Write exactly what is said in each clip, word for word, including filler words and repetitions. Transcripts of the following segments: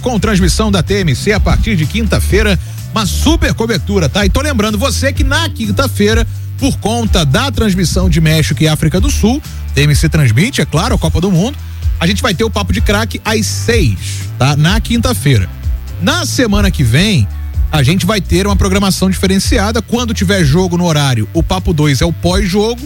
com transmissão da T M C a partir de quinta-feira, uma super cobertura, tá? E tô lembrando você que na quinta-feira, por conta da transmissão de México e África do Sul, T M C transmite, é claro, a Copa do Mundo, a gente vai ter o Papo de Craque às seis, tá? Na quinta-feira. Na semana que vem, a gente vai ter uma programação diferenciada. Quando tiver jogo no horário, o Papo dois é o pós-jogo,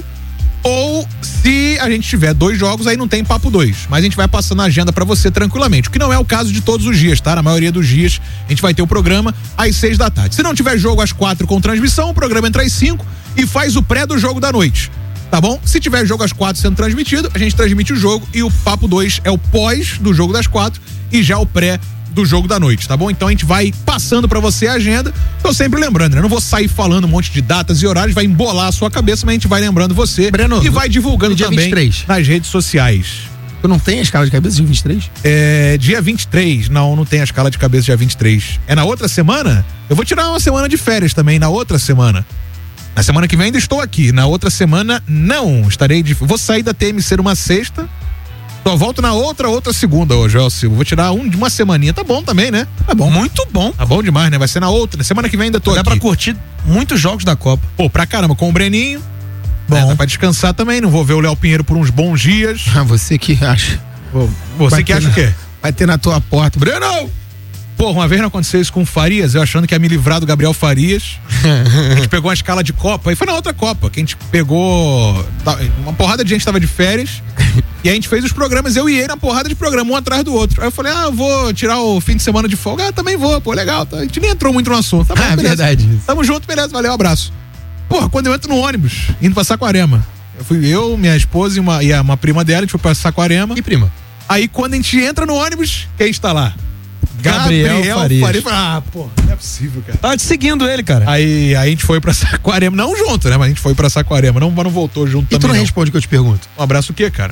ou se a gente tiver dois jogos, aí não tem Papo dois, mas a gente vai passando a agenda pra você tranquilamente, o que não é o caso de todos os dias, tá? Na maioria dos dias a gente vai ter o programa às seis da tarde. Se não tiver jogo às quatro com transmissão, o programa entra às cinco e faz o pré do jogo da noite, tá bom? Se tiver jogo às quatro sendo transmitido, a gente transmite o jogo e o Papo dois é o pós do jogo das quatro e já o pré do jogo da noite, tá bom? Então a gente vai passando pra você a agenda. Tô sempre lembrando, né? Eu não vou sair falando um monte de datas e horários, vai embolar a sua cabeça, mas a gente vai lembrando você, Breno, e vai divulgando dia também vinte e três nas redes sociais. Tu não tem a escala de cabeça dia vinte e três? É, dia vinte e três, não, não tem a escala de cabeça dia vinte e três. É na outra semana? Eu vou tirar uma semana de férias também, na outra semana. Na semana que vem ainda estou aqui, na outra semana não, estarei de... Vou sair da T M C uma sexta, só volto na outra, outra segunda hoje, ó, Silvio. Vou tirar um de uma semaninha, tá bom também, né? Tá bom. Muito bom. Tá bom demais, né? Vai ser na outra, semana que vem ainda tô Dá aqui. Dá pra curtir muitos jogos da Copa. Pô, pra caramba, com o Breninho. Bom. É, dá pra descansar também, não vou ver o Léo Pinheiro por uns bons dias. Ah, você que acha. Você que acha o quê? Vai ter na tua porta. Breno! Pô, uma vez não aconteceu isso com o Farias, eu achando que ia me livrar do Gabriel Farias. A gente pegou uma escala de Copa, e foi na outra Copa, que a gente pegou uma porrada de gente tava de férias, e a gente fez os programas, eu e ele na porrada de programa, um atrás do outro. Aí eu falei, ah, eu vou tirar o fim de semana de folga. Ah, também vou, pô, legal. Tá? A gente nem entrou muito no assunto. Tá bom, ah, beleza. verdade. Tamo junto, beleza, valeu, abraço. Porra, quando eu entro no ônibus, indo pra Saquarema, eu fui eu, minha esposa e uma, e uma prima dela, a gente foi pra Saquarema. E prima? Aí quando a gente entra no ônibus, quem está lá? Gabriel, Gabriel Farias. Farias. Ah, pô, não é possível, cara. Tava te seguindo ele, cara. Aí, aí a gente foi pra Saquarema, não junto, né? Mas a gente foi pra Saquarema, não, não voltou junto e também. E tu não, não responde o que eu te pergunto? Um abraço o quê, cara?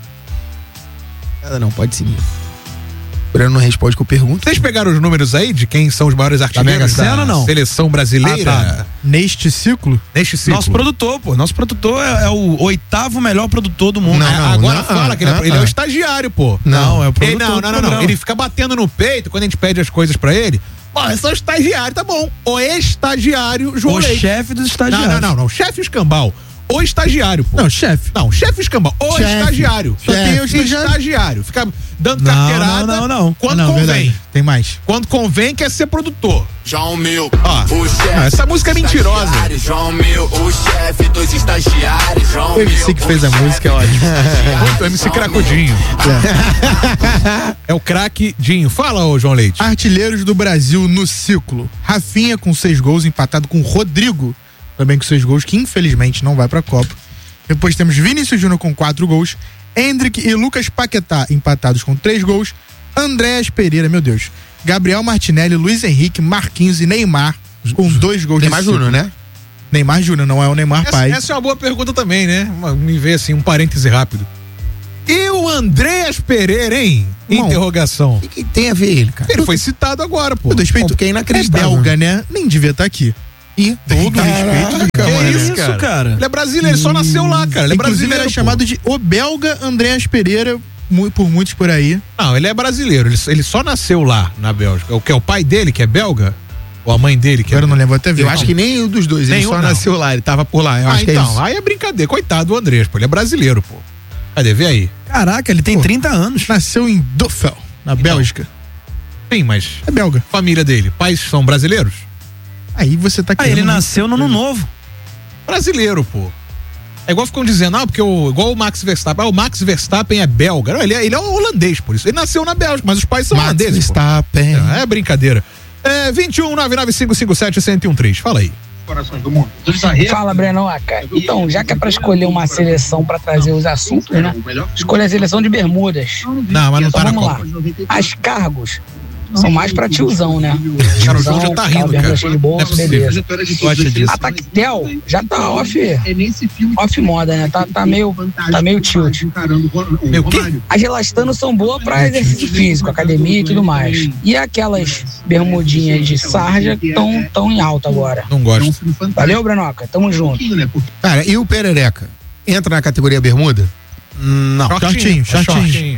Nada não, pode seguir. O Breno não responde o que eu pergunto. Vocês pegaram os números aí de quem são os maiores artilheiros da, da não? seleção brasileira? Ah, tá. Neste ciclo? Neste ciclo. Nosso produtor, pô. Nosso produtor é, é o oitavo melhor produtor do mundo. Não, não, agora não, fala não, que ele, não, é, ele não. é o estagiário, pô. Não, não é o produtor. Ele, não, não, não, não. Ele fica batendo no peito quando a gente pede as coisas pra ele. Pô, eu sou estagiário, tá bom. O estagiário João O Leite. chefe dos estagiários. Não, não, não, não. Chefe escambau. O estagiário, pô. Não, chefe. Não, chefe escambau. O chefe. estagiário. Só chefe. tem o estagiário. estagiário. Fica dando não, carteirada. Não, não, não. Quando não, convém. Verdade. Tem mais. Quando convém, quer ser produtor. João Mil, ó, o chefe. Não, essa música é mentirosa. João Mil, o chefe dos estagiários. João o M C que fez a música é ótimo. Muito, o M C Cracudinho. É, é o craque Dinho. Fala, ô João Leite. Artilheiros do Brasil no ciclo. Rafinha com seis gols, empatado com Rodrigo, também com seis gols, que infelizmente não vai pra Copa. Depois temos Vinícius Júnior com quatro gols, Endrick e Lucas Paquetá empatados com três gols, Andréas Pereira, meu Deus, Gabriel Martinelli, Luiz Henrique, Marquinhos e Neymar com dois gols. Neymar Júnior, né? Neymar Júnior, não é o Neymar essa, pai. Essa é uma boa pergunta também, né? Me vê assim, um parêntese rápido. E o Andréas Pereira, hein? Bom, Interrogação. O que, que tem a ver ele, cara? Ele foi citado agora, pô. Todo respeito, quem é inacreditável. É belga, né? Nem devia estar aqui. E todo Caraca, respeito. Que é isso, cara? cara? Ele é brasileiro, ele só nasceu lá, cara. Ele é Inclusive brasileiro, era pô. chamado de o belga Andréas Pereira por muitos por aí. Não, ele é brasileiro, ele, ele só nasceu lá na Bélgica. O que é o pai dele que é belga? Ou a mãe dele que eu é Eu não lembro até ver. Eu acho que nem um dos dois, ele só não. nasceu lá, ele tava por lá. Eu ah, acho então, que é isso. Aí é brincadeira, coitado do Andrés, pô, ele é brasileiro, pô. Cadê? Vê aí. Caraca, ele tem pô, trinta anos. Nasceu em Duffel, na então, Bélgica. Sim, mas é belga. Família dele, pais são brasileiros? Aí você tá Ah, ele nasceu no ano novo. Brasileiro, pô. É igual ficam dizendo, ah, porque o, igual o Max Verstappen, ah, o Max Verstappen é belga. Não, ele, é, ele é holandês, por isso. Ele nasceu na Bélgica, mas os pais são Max holandeses. Verstappen. É, é brincadeira. É vinte e um, nove nove cinco cinco sete, um zero um três. Fala aí. Corações do mundo. Fala, Brenoca. Então, já que é pra escolher uma seleção pra trazer os assuntos, né? Escolha a seleção de Bermudas. Não, mas não tá então, na vamos Copa. lá. As cargos são mais pra tiozão, né? Cara, o João já tá rindo, cara. De bolso, é beleza. A Tactel já tá off, off moda, né? Tá, tá meio, tá meio tilt. Meu quê? As elastanos são boas pra exercício físico, academia e tudo mais. E aquelas bermudinhas de sarja estão tão em alta agora. Não gosto. Valeu, Brenoca? Tamo junto. Cara, e o Perereca? Entra na categoria bermuda? Não. Shortinho, shortinho.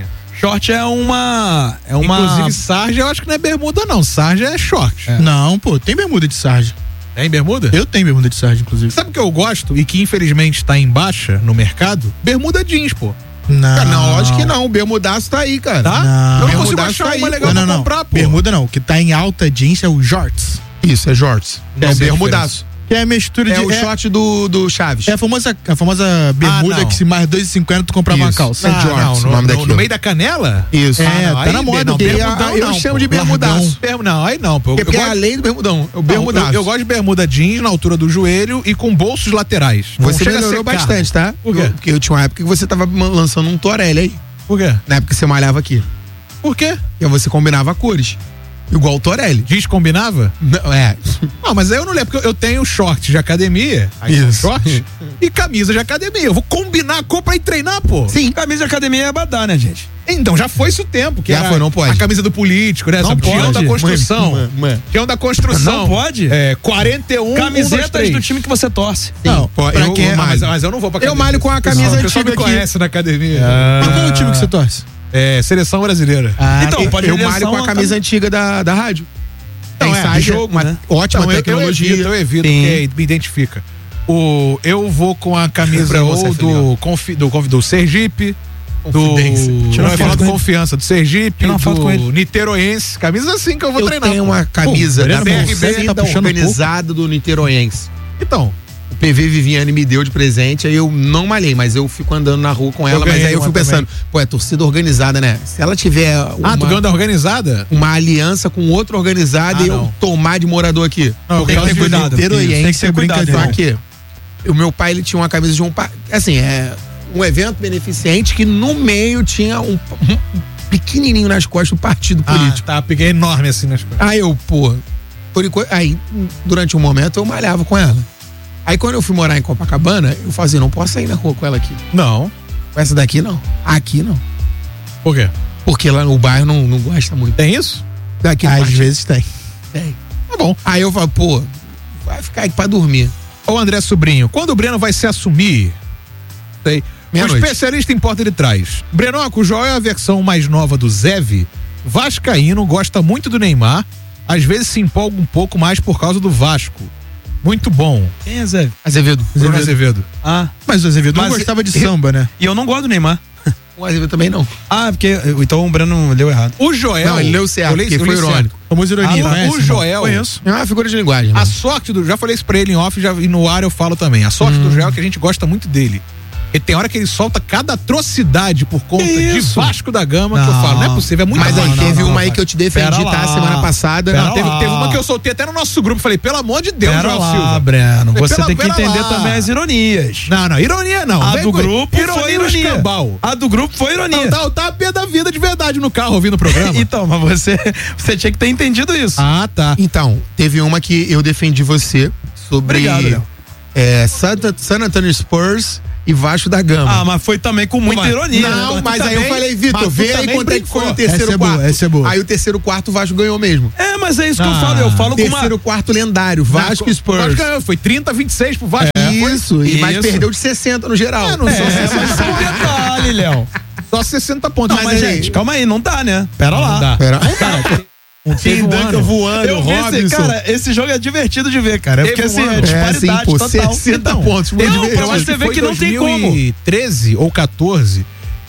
Short é uma. É uma. Inclusive, sarja eu acho que não é bermuda, não. Sarja é short. É. Não, pô, tem bermuda de sarja. Tem bermuda? Eu tenho bermuda de sarja, inclusive. Sabe o que eu gosto e que infelizmente tá em baixa no mercado? Bermuda jeans, pô. Não. Cara, não, acho que não. O bermudaço tá aí, cara. Tá? Não. Eu não consigo Bermudaço achar tá aí, uma pô. legal Não, pra não, comprar, não. pô. Bermuda não. O que tá em alta jeans é o jorts. Isso, é shorts. Não é o sei a bermudaço. Que é a mistura É de. o short do, do Chaves. É a famosa, a famosa bermuda Ah, não. que se mais dois e cinquenta tu comprava uma Isso. calça. É Ah, jorts, não, o no, nome no, daquilo. no meio da canela? Isso. É, Ah, não, tá aí, na moda. Não, E bermudão a- eu não, chamo pô. de bermudaço. Largão. Bermu- Não, aí não, pô. Eu, É porque eu é gosto- além do bermudão. É o Não, bermudaço. eu, eu gosto de bermuda jeans na altura do joelho e com bolsos laterais. Não Você chega a melhorou secar. bastante, tá? Por quê? Eu- Porque eu tinha uma época que você tava man- lançando um Torelli aí. Por quê? Na época que você malhava aqui. Por quê? E aí você combinava cores. Igual o Torelli. Jeans combinava? Não, é. Não, mas aí eu não lembro, porque eu tenho short de academia, aí são Isso. short, e camisa de academia. Eu vou combinar a cor pra ir treinar, pô. Sim. Camisa de academia é badá, né, gente? Então, já foi isso o tempo. Que Já era foi, não pode. A camisa do político, né? Não Sabe? Peão pode. da construção. Mano, mano. Peão da construção. Não pode? É, quarenta e um, um, dois, Camisetas três. do time que você torce. Não, pô, Pra eu, quem é- eu ah, mas, malho. mas eu não vou pra Eu academia. malho com a camisa Pessoal, o pessoal me antiga aqui. conhece na academia. Mas qual é o time que você torce? É, seleção brasileira. Ah, Então, pode Eu lançar malho com a uma camisa antiga da, da rádio. Então, Tem é, site, jogo, uma né? ótima Então, eu, eu tecnologia. evito, eu evito, Sim. porque me identifica. O, eu vou com a camisa Pra você, ou do, confi, do, confi- do Sergipe, do. Confidência. Tira Não, uma eu foto falo do com ele. Confiança, do Sergipe, Tira uma foto com ele. do Niteroense. Camisa assim que eu vou Eu treinar. tenho pô. uma camisa Pô, da C R B torcida tá puxando organizada do Niteroense. Então, O P V Viviane me deu de presente, aí eu não malhei, mas eu fico andando na rua com ela, mas ganhei aí eu uma fico pensando, pô, é torcida organizada, né? Se ela tiver ah, tu uma, ganhou da organizada? uma aliança com outra organizada Ah, e eu não. tomar de morador aqui. Não, Tem que eu ter gosto de cuidado. Niteroense, Tem que ter cuidado, brincadeira. Só irmão. que o meu pai, ele tinha uma camisa de um... pa- Assim, é um evento beneficente que no meio tinha um, um pequenininho nas costas do partido Ah, político. tá, peguei enorme assim nas coisas. Aí eu, pô, por enquanto, aí durante um momento eu malhava com ela. Aí quando eu fui morar em Copacabana, eu fazia, não posso sair na rua com ela aqui. Não. Com essa daqui não. Aqui não. Por quê? Porque lá no bairro não, não gosta muito. Tem isso? Daqui Às parte- vezes tem. tem. Tá bom. Aí eu falo, pô, vai ficar aqui pra dormir. Ô André Sobrinho, quando o Breno vai se assumir? Sei. O Meia-noite. especialista em porta de trás. Brenoco, o Joel é a versão mais nova do Zev. Vascaíno, gosta muito do Neymar. Às vezes se empolga um pouco mais por causa do Vasco. Muito bom. Quem é Zé? Azevedo. Bruno Azevedo. Ah, Mas o Azevedo não Mas- gostava de samba, né? e eu não gosto do Neymar. O Azevedo também não. Ah, porque então o Breno leu errado. O Joel. Não, ele leu certo, eu li- porque eu li foi certo. irônico. Famoso ironia, Ah, conhece, o irmão? Joel. Conheço. É uma figura de linguagem. Né? A sorte do. Já falei isso pra ele em off já, e no ar eu falo também. A sorte Hum. do Joel é que a gente gosta muito dele. E tem hora que ele solta cada atrocidade por conta de isso? Vasco da Gama que eu Não. falo. Não é possível, é muito Mas bom. aí não, teve não, uma não, aí que eu te defendi, Pera tá? lá. Semana passada. Pera Não, teve, lá. teve uma que eu soltei até no nosso grupo. Falei, pelo amor de Deus, Pera Joel lá, Silva. Breno. Você Pela- tem que pera entender lá. também as ironias. Não, não, ironia não. A Vem do com- grupo foi no ironia. escambau. A do grupo foi ironia. Não, tá, tá a pé da vida de verdade no carro ouvindo o programa. Então, mas você, você tinha que ter entendido isso. Ah, tá. Então, teve uma que eu defendi você sobre Obrigado, Léo. é, Santa, San Antonio Spurs e Vasco da Gama. Ah, mas foi também com muita Mas- ironia. Não, né? mas tu aí eu também- falei, mas Vitor, tu vê aí também quanto é que foi brincou. o terceiro Essa é boa, quarto. essa é boa. Aí o terceiro quarto o Vasco ganhou mesmo. É, mas é isso que eu Ah. falo. Eu falo com uma... Terceiro quarto lendário, Vasco e Spurs. Vasco ganhou, foi trinta a vinte e seis pro Vasco. Isso, e mas Isso. perdeu de sessenta no geral. É, não É, são mas sessenta isso é um detalhe, Léo. Só sessenta pontos. Não, mas, aí- gente, calma aí, não dá, né? Pera lá. Não dá. Pera. Teve um Duncan ano. voando, Eu vi esse, Robinson. cara, esse jogo é divertido de ver, cara. Teve Porque assim, um ano. é É, disparidade assim, pô, total. sessenta Então, pontos. Não, Muito pra bem. você ver que não tem como. dois mil e treze ou quatorze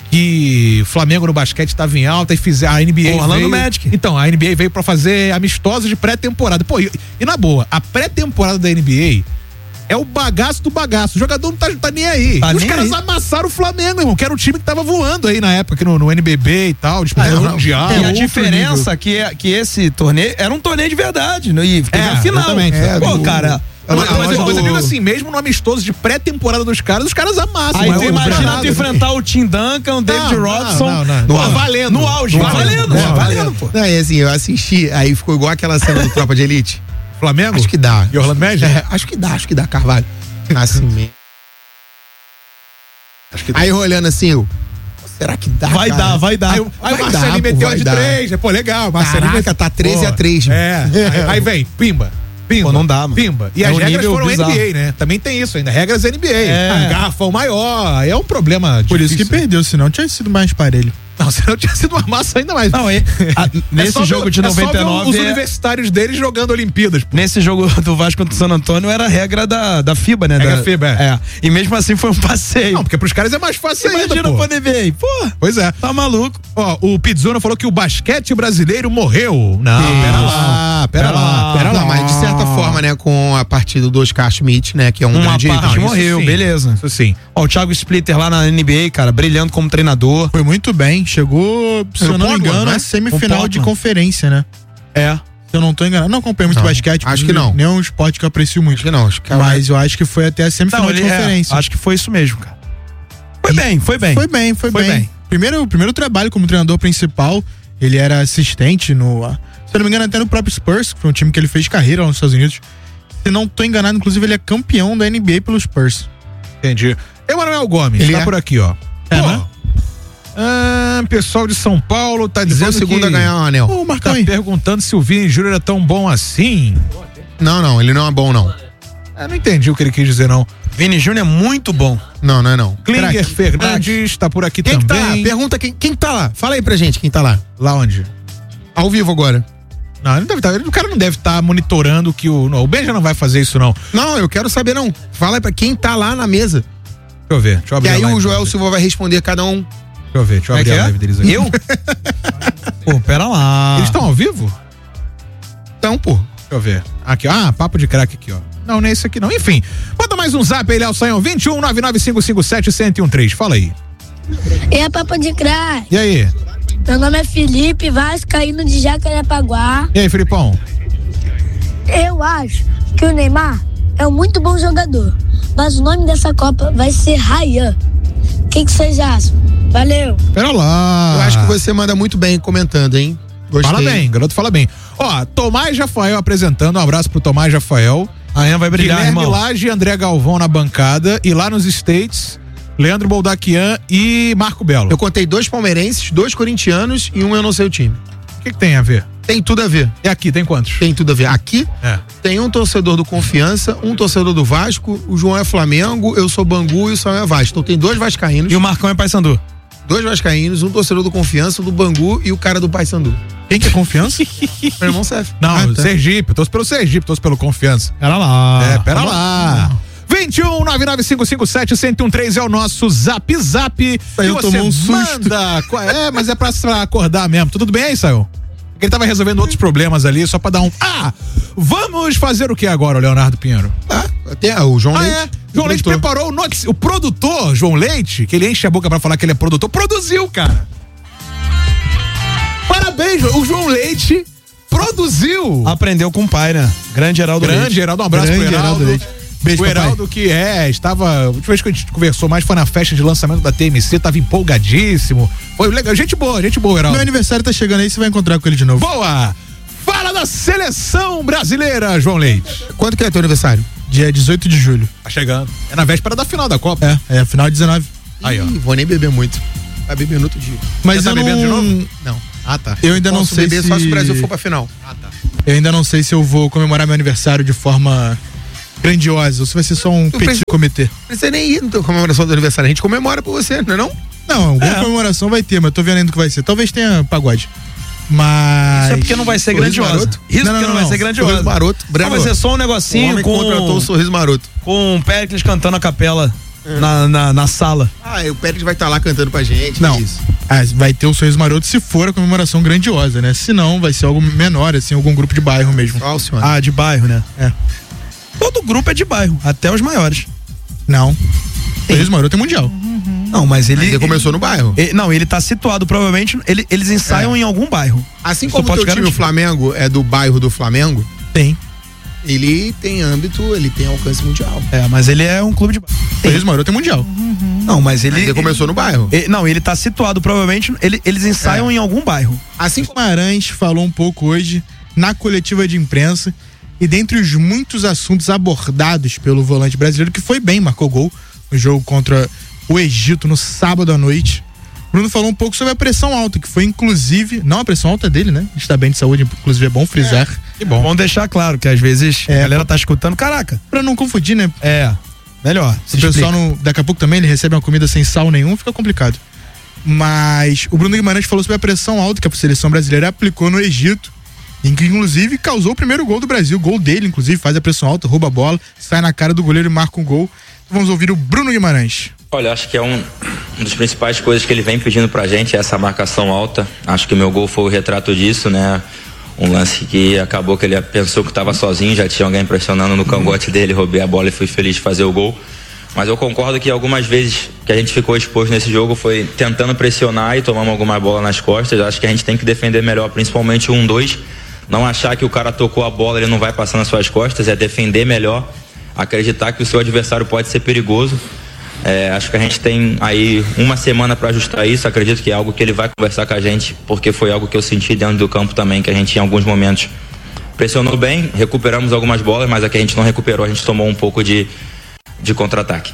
que Flamengo no basquete estava em alta e fizeram a N B A. Orlando veio, Magic. Então, a N B A veio pra fazer amistosos de pré-temporada. Pô, e, e na boa, a pré-temporada da N B A é o bagaço do bagaço. O jogador não tá, tá nem aí. Tá e os nem caras aí. amassaram o Flamengo, irmão, que era o time que tava voando aí na época, aqui no, no N B B e tal, disputando Ah, o não. Mundial. E a Outro diferença que, é, que esse torneio era um torneio de verdade, né? E teve É, a final. exatamente. É, Pô, do- cara. É Mas, a mas, loja mas eu do- digo assim, mesmo no amistoso de pré-temporada dos caras, os caras amassam. Aí Mas tu o imagina Bernardo- tu enfrentar o Tim Duncan, o David Não, Robson. não, não, não. Pô, Não, valendo. No auge. Não, Valendo, não, valendo, valendo. pô. Não, é assim, eu assisti, aí ficou igual aquela cena do Tropa de Elite. Flamengo? Acho que dá. E Orlando Magic? É, acho que dá, acho que dá, Carvalho. Assim mesmo. Acho que Aí eu olhando assim, eu. Será que dá? Vai cara? dar, vai dar. Aí, o- aí o Vai Marcelinho dar, pô, meteu vai a de dar. três, né? Pô, legal. Marcelinho Caraca, tá treze a três. É. Aí, aí vem, pimba. Pimba. Pô, não dá, mano. Pimba. E É as um regras nível foram bizarro. N B A, né? Também tem isso ainda. Regras N B A. É. A garrafão maior. É um problema Por isso que difícil. perdeu, senão tinha sido mais parelho. Não, senão tinha sido uma massa ainda mais. Não, e, a, nesse é jogo ver, de noventa e nove. É só ver os é... universitários deles jogando Olimpíadas. Pô. Nesse jogo do Vasco contra o San Antônio era a regra da, da FIBA, né? Regra da, FIBA, é. é. E mesmo assim foi um passeio. Não, porque pros caras é mais fácil Imagina ainda, pô. poder ver aí. Pô, Pois é. tá maluco. Ó, o Pizzona falou que o basquete brasileiro morreu. Não, Isso. pera lá, pera, Pera lá, lá. pera lá. Não, mas de certa forma, né, com a partida do Oscar Schmidt, né, que é um Uma grande parte ídolo. morreu, sim. beleza. Isso sim. Ó, o Thiago Splitter lá na N B A, cara, brilhando como treinador. Foi muito bem. Chegou, se eu não me Portland, engano, né? a semifinal Com de Portland. conferência, né? É. Se eu não tô enganado. Não acompanho muito Não, basquete. acho que inclusive, não. Nem é um esporte que eu aprecio muito. Acho que não, acho que Mas eu acho que foi até a semifinal Não, de ele, é, conferência. acho que foi isso mesmo, cara. Foi bem, foi bem. Foi bem, foi, Foi bem. bem. Primeiro, primeiro trabalho como treinador principal, ele era assistente no. Se eu não me engano, até no próprio Spurs, que foi um time que ele fez carreira lá nos Estados Unidos. Se não tô enganado, inclusive, ele é campeão da N B A pelo Spurs. Entendi. Emanuel Gomes, Ele tá é? por aqui, ó. É, Pô, né? ah, pessoal de São Paulo tá Ele foi dizendo o segundo que... a ganhar um anel. Ô, Marcão Tá aí. perguntando se o Vini Júnior é tão bom assim. Não, não, ele não é bom, não. Eu não entendi o que ele quis dizer, não. Vini Júnior é muito bom. Não, não é não. Klinger Craque. Fernandes tá por aqui Quem que tá lá? também. Pergunta quem, quem tá lá. Fala aí pra gente quem tá lá. Lá onde? Ao vivo agora. Não, ele não deve tá, o cara não deve estar monitorando que o. Não, o Benja não vai fazer isso, não. Deixa Não, eu quero saber não. Fala aí pra quem tá lá na mesa. eu ver. Deixa eu E abrir aí a live o Joel deles. Silva vai responder cada um. Deixa eu ver, deixa eu Como é abrir que a é? live deles aqui. Eu? Pô, pera lá. Eles estão ao vivo? Então, pô. Deixa eu ver. Aqui, ó. Ah, papo de craque aqui, ó. Não, não é esse aqui não. Enfim, bota mais um zap aí, Léo Saião. vinte e um, nove nove cinco cinco sete, um zero um três. Fala aí. E a Papa de Crack? E aí? Meu nome é Felipe, vascaíno de Jacarepaguá. E aí, Felipão? Eu acho que o Neymar é um muito bom jogador, mas o nome dessa Copa vai ser Ryan. O que que vocês acham? Valeu! Pera lá. Eu acho que você manda muito bem comentando, hein? Gostei. Fala bem, garoto fala bem. Ó, Tomás Rafael apresentando, um abraço pro Tomás Rafael. Amanhã vai brilhar, Guilherme irmão. Lage e André Galvão na bancada. E lá nos States, Leandro Boldaquian e Marco Belo. Eu contei dois palmeirenses, dois corintianos e um eu não sei o time. O que, que tem a ver? Tem tudo a ver. E aqui, tem quantos? Tem tudo a ver. Aqui É. tem um torcedor do Confiança, um torcedor do Vasco, o João é Flamengo, eu sou Bangu e o Samuel é Vasco. Então tem dois vascaínos, E o Marcão é Paysandu. dois vascaínos, um torcedor do Confiança, um do Bangu e o cara do Paysandu. Quem que é confiança? Meu irmão Cef. Não, Ah, tá. Sergipe, eu torço pelo Sergipe, torço pelo Confiança. Pera lá. É, pera lá. vinte e um, nove nove cinco cinco sete, um zero um três é o nosso zap zap. Aí E eu você tomou um susto. manda. É, mas é pra, pra acordar mesmo. Tudo bem aí, Saio? Porque ele tava resolvendo outros problemas ali, só pra dar um. Ah! Vamos fazer o que agora, Leonardo Pinheiro? Ah, até o João Ah, Leite. é? João Leite produtor. preparou o notici... O produtor, João Leite, que ele enche a boca pra falar que ele é produtor, produziu, cara. Parabéns, João. O João Leite produziu. Aprendeu com o pai, né? Grande Geraldo Grande Leite. Geraldo, um abraço Grande pro Geraldo. Geraldo Leite. Beijo, o papai. Heraldo que é, estava. A última vez que a gente conversou mais foi na festa de lançamento da T M C, tava empolgadíssimo. Foi legal. Gente boa, gente boa, Heraldo. Meu aniversário tá chegando aí, você vai encontrar com ele de novo. Boa! Fala da seleção brasileira, João Leite. Quando que é teu aniversário? Dia dezoito de julho. Tá chegando. É na véspera da final da Copa. É, é final dezenove. Aí, ó. Ih, vou nem beber muito. Vai beber no outro dia. Mas Já tá eu bebendo de não... novo? Não. Ah, tá. Eu ainda não Posso sei beber se... só se o Brasil for pra final. Ah, tá. Eu ainda não sei se eu vou comemorar meu aniversário de forma grandiosa ou se vai ser só um petit preciso- comitê. Não precisa nem ir na tua comemoração do aniversário. A gente comemora por você, não é não? Não, alguma É. comemoração vai ter, mas eu tô vendo ainda o que vai ser. Talvez tenha pagode. Mas... Isso é porque não vai ser Sorriso grandiosa. maroto. Isso Não, porque não, não vai não. ser grandiosa. Sorriso maroto. Só Bravo. vai ser só um O negocinho homem com, contratou o sorriso maroto. com o Péricles cantando a capela na, na, na sala. Ah, e o Pérez vai estar lá cantando pra gente. Não. é Isso. Ah, vai ter o Sorriso Maroto se for a comemoração grandiosa, né? Se não, vai ser algo menor, assim, algum grupo de bairro mesmo. Ó, o senhor. Ah, de bairro, né? É. Todo grupo é de bairro, até os maiores. Não. Sorriso Maroto é mundial. Não, mas ele. Ele começou no bairro. ele- não, ele tá situado, provavelmente. Ele, eles ensaiam em algum bairro. Assim Isso como o pode teu time, o garantir. Flamengo, é do bairro do Flamengo, Tem. ele tem âmbito, ele tem alcance mundial. É, mas ele é um clube de bairro. Sorriso Maroto é mundial. Não, mas ele. Ele começou no bairro. ele- não, ele tá situado, provavelmente. Ele, eles ensaiam em algum bairro. Assim como Guimarães falou um pouco hoje na coletiva de imprensa e dentre os muitos assuntos abordados pelo volante brasileiro, que foi bem, marcou gol no jogo contra o Egito no sábado à noite. Bruno falou um pouco sobre a pressão alta, que foi inclusive, não a pressão alta dele, né? Está bem de saúde, inclusive é bom frisar. Que bom. Vamos deixar claro que às vezes É. a galera tá escutando. Caraca. Pra não confundir, né? É. Melhor. Se o pessoal não, daqui a pouco também ele recebe uma comida sem sal nenhum, fica complicado. Mas o Bruno Guimarães falou sobre a pressão alta que a seleção brasileira aplicou no Egito, em que inclusive causou o primeiro gol do Brasil. O gol dele, inclusive, faz a pressão alta, rouba a bola, sai na cara do goleiro e marca um gol. Vamos ouvir o Bruno Guimarães. Olha, acho que é um, um dos principais coisas que ele vem pedindo pra gente, é essa marcação alta. Acho que o meu gol foi o retrato disso, né? Um lance que acabou que ele pensou que estava sozinho, já tinha alguém pressionando no cangote dele, roubei a bola e fui feliz de fazer o gol. Mas eu concordo que algumas vezes que a gente ficou exposto nesse jogo foi tentando pressionar e tomamos alguma bola nas costas. Acho que a gente tem que defender melhor, principalmente o um dois. Não achar que o cara tocou a bola, ele não vai passar nas suas costas, é defender melhor, acreditar que o seu adversário pode ser perigoso. É, acho que a gente tem aí uma semana para ajustar isso. Acredito que é algo que ele vai conversar com a gente, porque foi algo que eu senti dentro do campo também, que a gente em alguns momentos pressionou bem, recuperamos algumas bolas, mas aqui a gente não recuperou, a gente tomou um pouco de, de contra-ataque.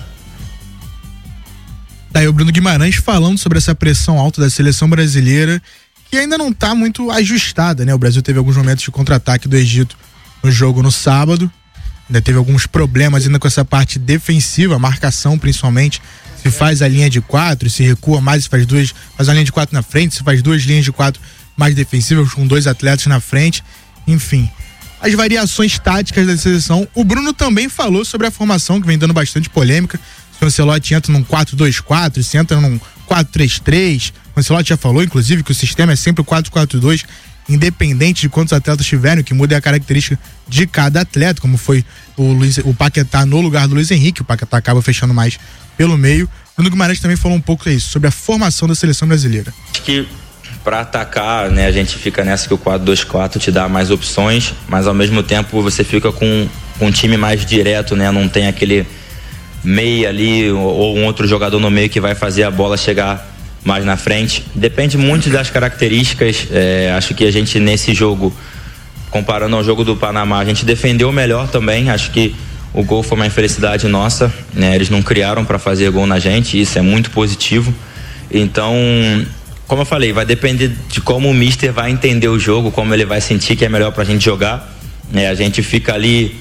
Daí o Bruno Guimarães falando sobre essa pressão alta da seleção brasileira, que ainda não está muito ajustada, né? O Brasil teve alguns momentos de contra-ataque do Egito no jogo no sábado. Ainda teve alguns problemas ainda com essa parte defensiva, marcação principalmente. Se faz a linha de quatro, se recua mais, se faz duas, faz a linha de quatro na frente, se faz duas linhas de quatro mais defensivas, com dois atletas na frente. Enfim, as variações táticas da seleção. O Bruno também falou sobre a formação, que vem dando bastante polêmica. Se o Ancelotti entra num quatro dois quatro, se entra num quatro três três. O Ancelotti já falou, inclusive, que o sistema é sempre o quatro quatro dois, independente de quantos atletas tiverem, o que muda é a característica de cada atleta, como foi o, Luiz, o Paquetá no lugar do Luiz Henrique. O Paquetá acaba fechando mais pelo meio. O Bruno Guimarães também falou um pouco isso, sobre a formação da seleção brasileira. Acho que para atacar, né, a gente fica nessa que o quatro dois quatro te dá mais opções, mas ao mesmo tempo você fica com, com um time mais direto, né? Não tem aquele meia ali ou, ou um outro jogador no meio que vai fazer a bola chegar mais na frente. Depende muito das características. É, acho que a gente nesse jogo, comparando ao jogo do Panamá, a gente defendeu melhor também. Acho que o gol foi uma infelicidade nossa, né? Eles não criaram para fazer gol na gente, isso é muito positivo. Então, como eu falei, vai depender de como o mister vai entender o jogo, como ele vai sentir que é melhor pra gente jogar. É, a gente fica ali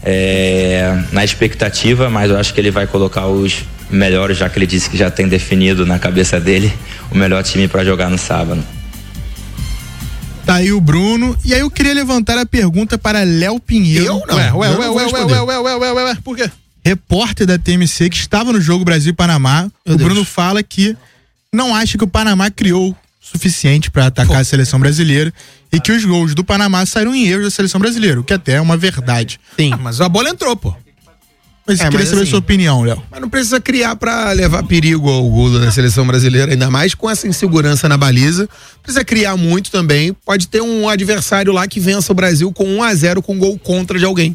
é, na expectativa, mas eu acho que ele vai colocar os melhores, já que ele disse que já tem definido na cabeça dele o melhor time para jogar no sábado. Tá aí o Bruno. E aí eu queria levantar a pergunta para Léo Pinheiro. Eu não. Ué, ué, ué, ué, ué, ué, ué, ué, ué, ué, ué, por quê? Repórter da T M C que estava no jogo Brasil e Panamá. Meu o Deus. Bruno fala que não acha que o Panamá criou o suficiente para atacar Pô. a seleção brasileira e que os gols do Panamá saíram em erros da seleção brasileira, o que até é uma verdade. Sim. Ah, mas a bola entrou, pô. Mas É, eu queria mas saber assim, a sua opinião, Léo. Mas não precisa criar pra levar perigo ao gol da seleção brasileira, ainda mais com essa insegurança na baliza. Não precisa criar muito também. Pode ter um adversário lá que vença o Brasil com um a zero com gol contra de alguém.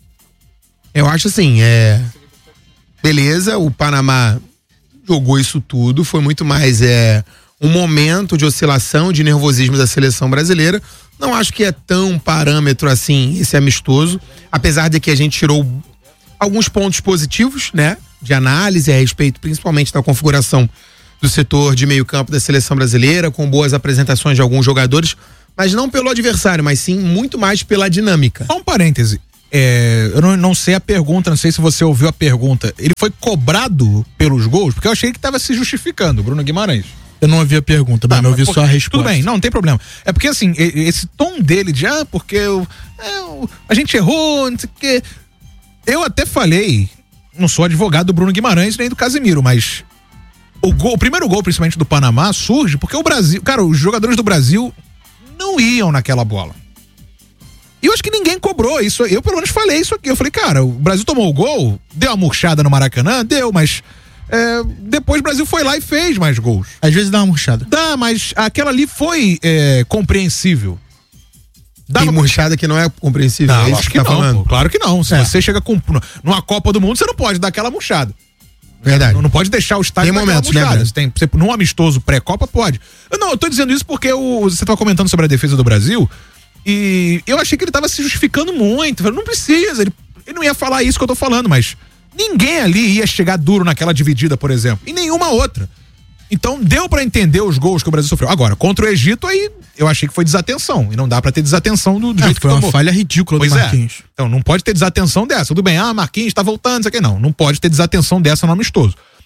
Eu acho assim, é... Beleza, o Panamá jogou isso tudo, foi muito mais é, um momento de oscilação, de nervosismo da seleção brasileira. Não acho que é tão parâmetro assim esse amistoso, apesar de que a gente tirou alguns pontos positivos, né, de análise a respeito principalmente da configuração do setor de meio campo da seleção brasileira, com boas apresentações de alguns jogadores, mas não pelo adversário, mas sim muito mais pela dinâmica. Só um parêntese. É, eu não, não sei a pergunta, não sei se você ouviu a pergunta. Ele foi cobrado pelos gols? Porque eu achei que estava se justificando, Bruno Guimarães. Eu não ouvi a pergunta, mas Ah, não ouvi mas só a porque- resposta. Tudo bem, não, não tem problema. É porque assim, e- esse tom dele de, ah, porque eu, é, o- a gente errou, não sei o quê. Eu até falei, não sou advogado do Bruno Guimarães nem do Casemiro, mas o, gol, o primeiro gol, principalmente do Panamá, surge porque o Brasil, cara, os jogadores do Brasil não iam naquela bola. E eu acho que ninguém cobrou isso. Eu, pelo menos, falei isso aqui. Eu falei, cara, o Brasil tomou o gol, deu uma murchada no Maracanã, deu, mas é, depois o Brasil foi lá e fez mais gols. Às vezes dá uma murchada. Dá, mas aquela ali foi é, compreensível. Tem murchada que não é compreensível, Não, é isso acho que que tá não, falando. pô, claro que não. Se É. você chega com, numa Copa do Mundo, você não pode dar aquela murchada. Verdade. Não, não pode deixar o estádio Tem dar aquela momentos, né, murchada. velho? Você tem, você, num amistoso pré-Copa, pode. Eu, não, eu tô dizendo isso porque o, você tava comentando sobre a defesa do Brasil e eu achei que ele tava se justificando muito. Eu falei, não precisa, ele, ele não ia falar isso que eu tô falando, mas ninguém ali ia chegar duro naquela dividida, por exemplo, e nenhuma outra. Então deu pra entender os gols que o Brasil sofreu. Agora, contra o Egito, aí eu achei que foi desatenção. E não dá pra ter desatenção do, do É, jeito foi que uma tomou. falha ridícula Pois do é. Marquinhos. Então não pode ter desatenção dessa. Tudo bem, ah, Marquinhos tá voltando, isso aqui. Não, não pode ter desatenção dessa no amistoso.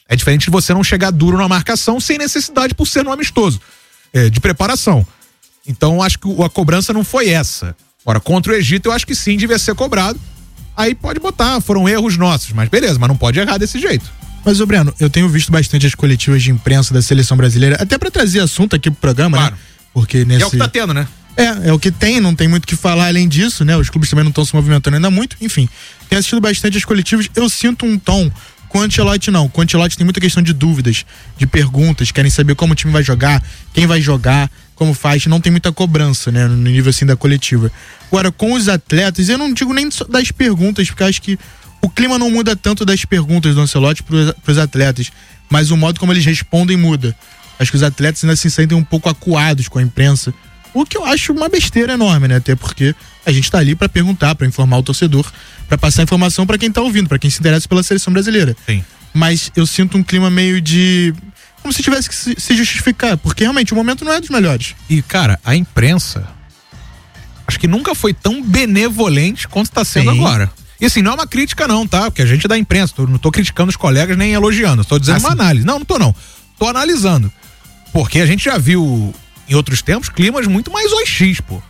É diferente de você não chegar duro na marcação sem necessidade por ser no amistoso, é, de preparação. Então acho que a cobrança não foi essa. Agora, contra o Egito eu acho que sim devia ser cobrado. Aí pode botar, foram erros nossos, mas beleza, mas não pode errar desse jeito. Mas, ô Breno, eu tenho visto bastante as coletivas de imprensa da seleção brasileira, até pra trazer assunto aqui pro programa, claro, né? Porque nesse... E é o que tá tendo, né? É, é o que tem, não tem muito o que falar além disso, né? Os clubes também não estão se movimentando ainda muito, enfim. Tenho assistido bastante as coletivas, eu sinto um tom. Com o Ancelotti não, com o Ancelotti tem muita questão de dúvidas, de perguntas, querem saber como o time vai jogar, quem vai jogar, como faz, não tem muita cobrança, né, no nível assim da coletiva. Agora, com os atletas, eu não digo nem das perguntas, porque acho que o clima não muda tanto das perguntas do Ancelotti pros, pros atletas, mas o modo como eles respondem muda. Acho que os atletas ainda se sentem um pouco acuados com a imprensa, o que eu acho uma besteira enorme, né, até porque a gente tá ali pra perguntar, pra informar o torcedor, pra passar informação pra quem tá ouvindo, pra quem se interessa pela seleção brasileira. Sim. Mas eu sinto um clima meio de... como se tivesse que se justificar, porque realmente o momento não é dos melhores. E, cara, a imprensa acho que nunca foi tão benevolente quanto tá sendo Sim. agora. E assim, não é uma crítica não, tá? Porque a gente é da imprensa, tô, não tô criticando os colegas nem elogiando, tô dizendo ah, uma sim. análise. Não, não tô não. Tô analisando. Porque a gente já viu em outros tempos climas muito mais hostis, pô.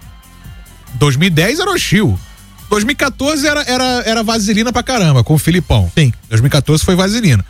dois mil e dez era hostil. dois mil e quatorze era, era, era vaselina pra caramba, com o Filipão. Sim. dois mil e quatorze foi vaselina.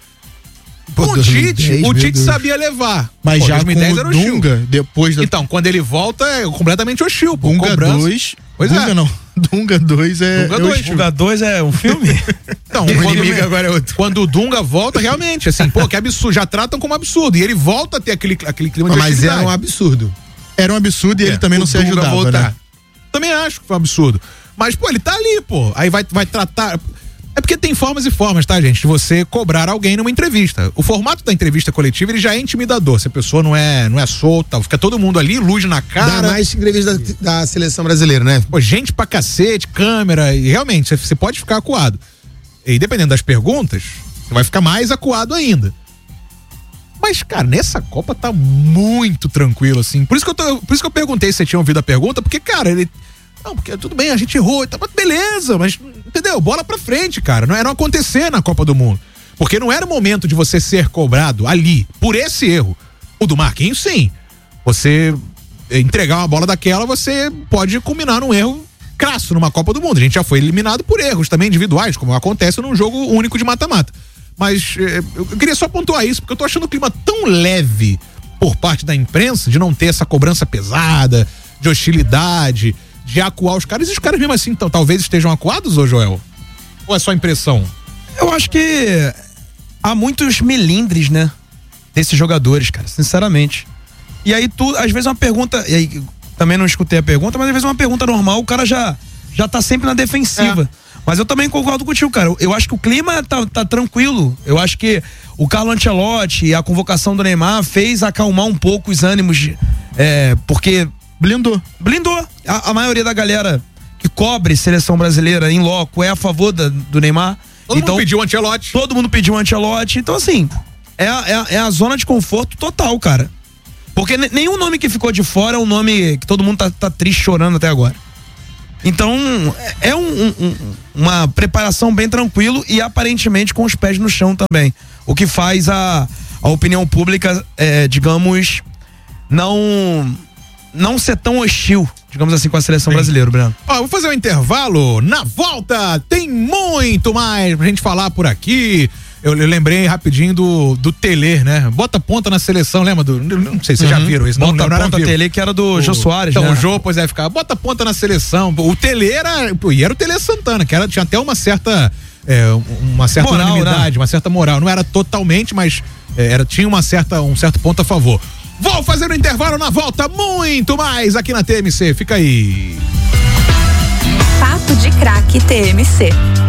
Pô, o Tite, o Tite sabia levar. Mas pô, já dois mil e dez com era o Dunga, hostil. Depois da... Então, quando ele volta é completamente hostil, pô. Dunga dois. Pois Dunga é. não. Dunga dois é... Dunga dois. Dunga dois é um filme? Então, o quando, inimigo agora é outro. Quando o Dunga volta, realmente, assim, pô, que absurdo. Já tratam como absurdo. E ele volta a ter aquele, aquele clima de Mas hostilidade. era um absurdo. Era um absurdo e é, ele também não se ajudava, voltar. Né? Também acho que foi um absurdo. Mas, pô, ele tá ali, pô. Aí vai, vai tratar... É porque tem formas e formas, tá, gente? De você cobrar alguém numa entrevista. O formato da entrevista coletiva, ele já é intimidador. Se a pessoa não é, não é solta, fica todo mundo ali, luz na cara. Dá mais entrevista da, da seleção brasileira, né? Pô, gente pra cacete, câmera, e realmente, você pode ficar acuado. E dependendo das perguntas, você vai ficar mais acuado ainda. Mas, cara, nessa Copa tá muito tranquilo, assim. Por isso que eu, tô, por isso que eu perguntei se você tinha ouvido a pergunta, porque, cara, ele... Não, porque tudo bem, a gente errou, tá, beleza, mas, entendeu? Bola pra frente, cara. Não era acontecer na Copa do Mundo. Porque não era o momento de você ser cobrado ali, por esse erro. O do Marquinhos, sim. Você entregar uma bola daquela, você pode culminar num erro crasso numa Copa do Mundo. A gente já foi eliminado por erros também individuais, como acontece num jogo único de mata-mata. Mas eh, eu queria só pontuar isso, porque eu tô achando o clima tão leve por parte da imprensa, de não ter essa cobrança pesada, de hostilidade, de acuar os caras, e os caras mesmo assim, então, talvez estejam acuados, ô Joel? Ou é só impressão? Eu acho que há muitos melindres, né? Desses jogadores, cara, sinceramente. E aí tu, às vezes uma pergunta, e aí também não escutei a pergunta, mas às vezes uma pergunta normal, o cara já, já tá sempre na defensiva. É. Mas eu também concordo contigo, cara. Eu acho que o clima tá, tá tranquilo. Eu acho que o Carlo Ancelotti e a convocação do Neymar fez acalmar um pouco os ânimos, é, porque blindou. Blindou. A, a maioria da galera que cobre seleção brasileira em loco é a favor da, do Neymar. Todo então, mundo pediu o Ancelotti. Todo mundo pediu o Ancelotti. Então, assim, é a, é, a, é a zona de conforto total, cara. Porque n- nenhum nome que ficou de fora é um nome que todo mundo tá, tá triste, chorando até agora. Então, é um, um, uma preparação bem tranquilo e aparentemente com os pés no chão também. O que faz a, a opinião pública, é, digamos, não... não ser tão hostil, digamos assim, com a seleção Sim. brasileira, Breno. Ó, vou fazer um intervalo. Na volta tem muito mais pra gente falar por aqui. Eu, eu lembrei rapidinho do, do Tele, né? Bota ponta na seleção, lembra do... Não sei se vocês uhum. já viram isso. Bota não, não ponta Tele, que era do o, Jô Soares, então, né? Então o Jô, pois é, ficava, bota ponta na seleção. O Tele era... E era o Tele Santana, que era, tinha até uma certa... É, uma certa moral, unanimidade, né? uma certa moral. Não era totalmente, mas é, era, tinha uma certa, um certo ponto a favor. Vou fazer o intervalo, na volta muito mais aqui na T M C, fica aí. Papo de Craque T M C.